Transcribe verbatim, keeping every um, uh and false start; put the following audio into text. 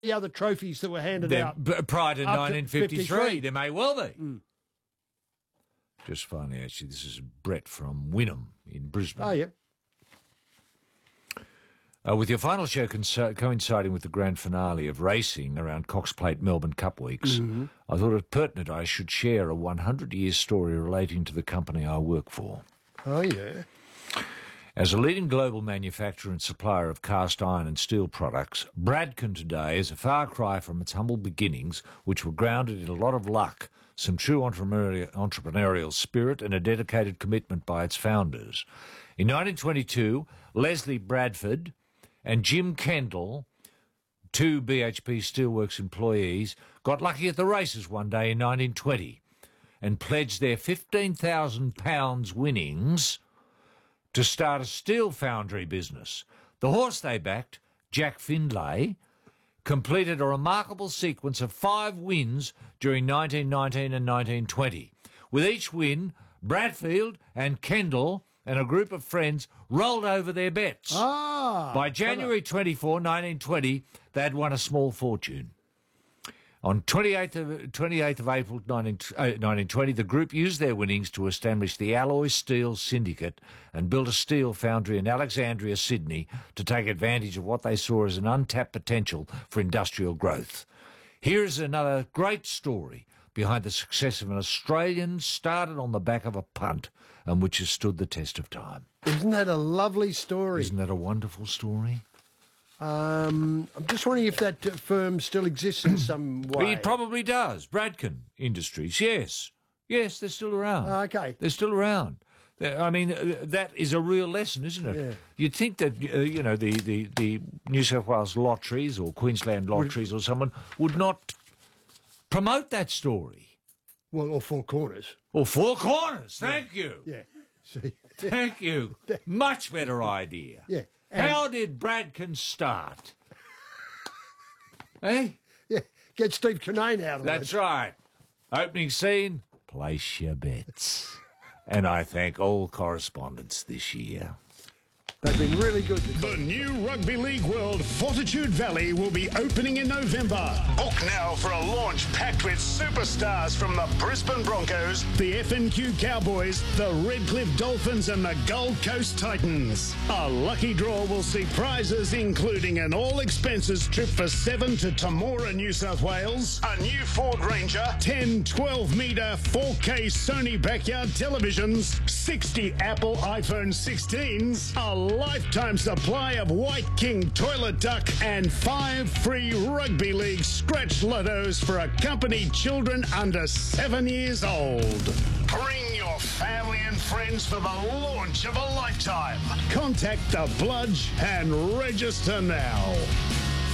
the other trophies that were handed They're, out b- prior to up to nineteen fifty-three. fifty-three. There may well be. Mm. Just finally, actually, this is Brett from Wynnum in Brisbane. Oh, yeah. Uh, with your final show co- coinciding with the grand finale of racing around Cox Plate Melbourne Cup weeks, Mm-hmm. I thought it pertinent I should share a hundred-year story relating to the company I work for. Oh, yeah. As a leading global manufacturer and supplier of cast iron and steel products, Bradken today is a far cry from its humble beginnings, which were grounded in a lot of luck, some true entrepreneurial, entrepreneurial spirit and a dedicated commitment by its founders. In nineteen twenty-two, Leslie Bradford and Jim Kendall, two B H P Steelworks employees, got lucky at the races one day in nineteen twenty and pledged their fifteen thousand pounds winnings to start a steel foundry business. The horse they backed, Jack Findlay, completed a remarkable sequence of five wins during nineteen nineteen and nineteen twenty. With each win, Bradfield and Kendall and a group of friends rolled over their bets. Ah. By January twenty-fourth, nineteen twenty, they had won a small fortune. On twenty-eighth of, twenty-eighth of April nineteen, uh, nineteen twenty, the group used their winnings to establish the Alloy Steel Syndicate and built a steel foundry in Alexandria, Sydney, to take advantage of what they saw as an untapped potential for industrial growth. Here is another great story behind the success of an Australian started on the back of a punt and which has stood the test of time. Isn't that a lovely story? Isn't that a wonderful story? Um, I'm just wondering if that uh, firm still exists in some way. It probably does. Bradken Industries, yes. Yes, they're still around. Oh, okay. They're still around. They're, I mean, uh, that is a real lesson, isn't it? Yeah. You'd think that, uh, you know, the, the, the New South Wales lotteries or Queensland lotteries or someone would not promote that story. Well, or Four Corners. Or Four Corners, thank yeah. you. Yeah. See? Thank you. Much better idea. Yeah. How did Bradken start? Eh? Yeah. Get Steve Kinane out of That's it. right. Opening scene, place your bets. And I thank all correspondents this year. They've been really good. The new Rugby League World Fortitude Valley will be opening in November. Book now for a launch packed with superstars from the Brisbane Broncos, the F N Q Cowboys, the Redcliffe Dolphins and the Gold Coast Titans. A lucky draw will see prizes including an all-expenses trip for seven to Temora, New South Wales, a new Ford Ranger, ten twelve metre four K Sony backyard televisions, sixty Apple iPhone sixteens, a lifetime supply of White King toilet duck and five free Rugby League scratch lottos for accompanied children under seven years old. Bring your family and friends for the launch of a lifetime. Contact the Bludge and register now.